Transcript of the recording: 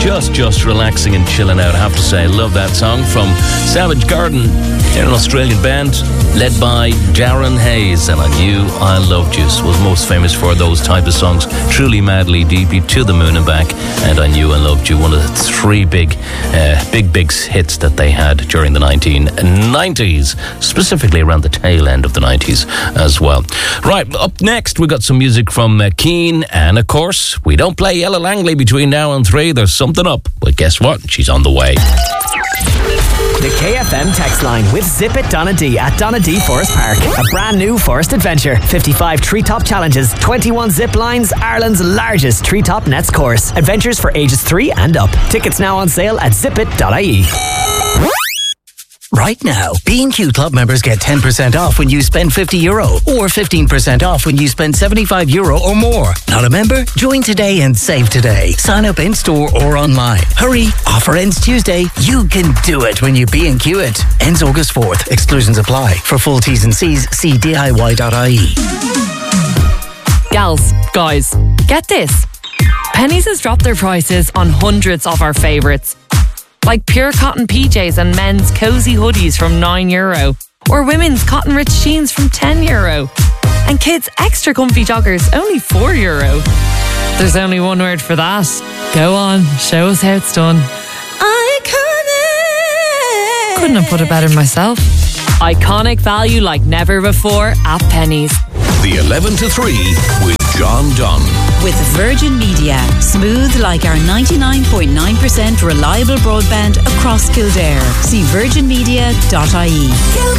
just relaxing and chilling out, I have to say. I love that song from Savage Garden. They're an Australian band led by Darren Hayes, and I Knew I Loved You was most famous for those type of songs. Truly, Madly, Deeply, To the Moon and Back, and I Knew I Loved You, one of the three big hits that they had during the 1990s, specifically around the tail end of the 90s as well. Right, up next we got some music from Keane, and of course we don't play Ella Langley between now and 3. There's something up, but guess what? She's on the way. The KFM text line with Zip It Donadee at Donadee Forest Park. A brand new forest adventure. 55 treetop challenges, 21 zip lines, Ireland's largest treetop nets course. Adventures for ages 3 and up. Tickets now on sale at zipit.ie. Right now, B&Q Club members get 10% off when you spend €50 or 15% off when you spend €75 or more. Not a member? Join today and save today. Sign up in store or online. Hurry, offer ends Tuesday. You can do it when you B&Q it. Ends August 4th. Exclusions apply. For full T's and C's, see DIY.ie. Gals, guys, get this. Penneys has dropped their prices on hundreds of our favourites. Like pure cotton PJs and men's cosy hoodies from €9, or women's cotton rich jeans from €10, and kids' extra comfy joggers only €4. There's only one word for that. Go on, show us how it's done. Iconic. Couldn't have put it better myself. Iconic value like never before at Penneys. The 11 to 3 with John Dunn. With Virgin Media, smooth like our 99.9% reliable broadband across Kildare. See virginmedia.ie.